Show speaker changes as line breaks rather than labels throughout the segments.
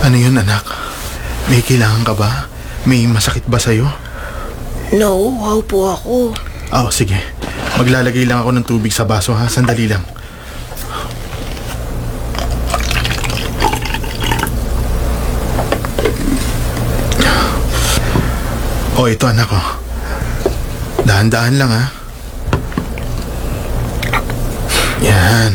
Ano yun, anak? May kailangan ka ba? May masakit ba sa'yo?
Nauuhaw po ako.
Sige. Maglalagay lang ako ng tubig sa baso, ha? Sandali lang. Ito, anak, Dahan-dahan lang, ha? Yan.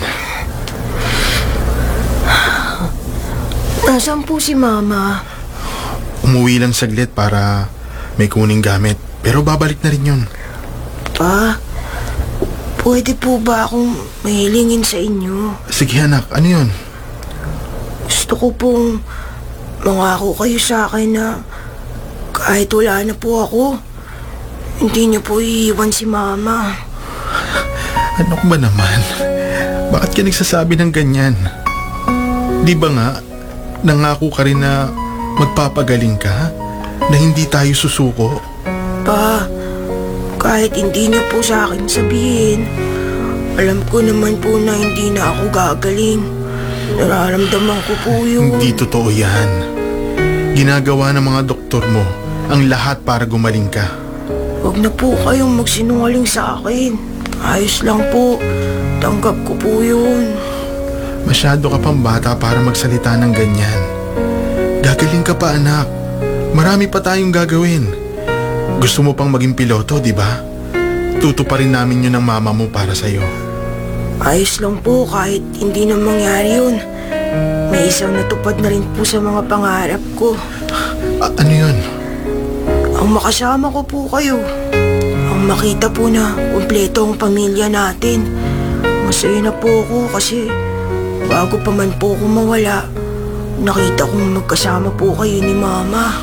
Nasaan po si Mama?
Umuwi lang saglit para may kuning gamit. Pero babalik na rin yun.
Pa, pwede po ba akong mahilingin sa inyo?
Sige, anak. Ano yun?
Gusto ko pong mangako kayo sa akin na kahit wala na po ako, hindi niyo po iiwan si Mama.
Ano ba naman? Bakit ka nagsasabi ng ganyan? Di ba nga, nangako ka rin na magpapagaling ka? Na hindi tayo susuko?
Pa, kahit hindi niyo po sa akin sabihin, alam ko naman po na hindi na ako gagaling. Nararamdaman ko po yun.
Hindi totoo yan. Ginagawa ng mga doktor mo ang lahat para gumaling ka.
Huwag na po kayong magsinungaling sa akin. Ayos lang po. Tanggap ko po yun.
Masyado ka pang bata para magsalita ng ganyan. Gagaling ka pa, anak. Marami pa tayong gagawin. Gusto mo pang maging piloto, di ba? Tutuparin namin yun ng mama mo para sa'yo.
Ayos lang po kahit hindi na mangyari yun. May isang natupad na rin po sa mga pangarap ko.
Ano yun?
Ang makasama ko po kayo. Ang makita po na kumpleto ang pamilya natin. Masaya na po ako kasi bago pa man po ako mawala, nakita kong magkasama po kayo ni Mama.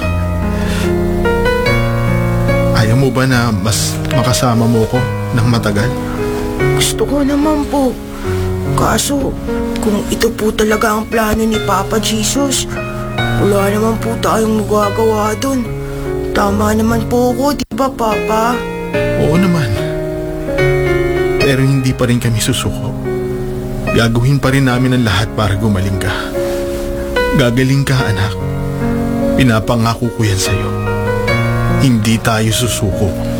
Ayaw mo ba na mas makasama mo ko ng matagal?
Gusto ko naman po. Kaso, kung ito po talaga ang plano ni Papa Jesus, wala naman po tayong magagawa dun. Tama naman po ako, di ba, Papa?
Oo naman. Pero hindi pa rin kami susuko. Gagawin pa rin namin ang lahat para gumaling ka. Gagaling ka, anak. Pinapangako ko yan sa'yo. Hindi tayo susuko.